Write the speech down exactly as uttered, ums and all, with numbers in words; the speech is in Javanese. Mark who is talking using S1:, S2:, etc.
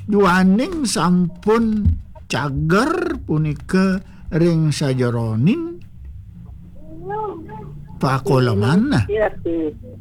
S1: juaning sampun cager punika ring sajeroning pakoleman nah.
S2: Iya sih.